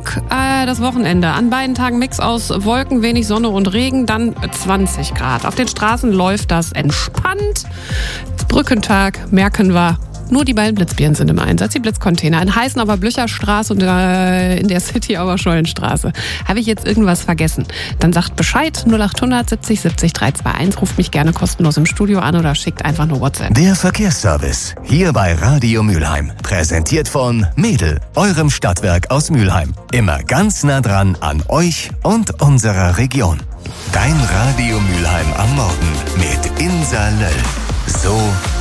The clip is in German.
Tag, das Wochenende. An beiden Tagen Mix aus Wolken, wenig Sonne und Regen, dann 20 Grad. Auf den Straßen läuft das entspannt. Brückentag merken wir. Nur die beiden Blitzbären sind im Einsatz, die Blitzcontainer. In Heißen aber Blücherstraße und in der City aber Schollenstraße. Habe ich jetzt irgendwas vergessen? Dann sagt Bescheid, 0800 70 70 321. Ruft mich gerne kostenlos im Studio an oder schickt einfach nur WhatsApp. Der Verkehrsservice, hier bei Radio Mülheim. Präsentiert von Mädel, eurem Stadtwerk aus Mülheim. Immer ganz nah dran an euch und unserer Region. Dein Radio Mülheim am Morgen mit Insa Löll. So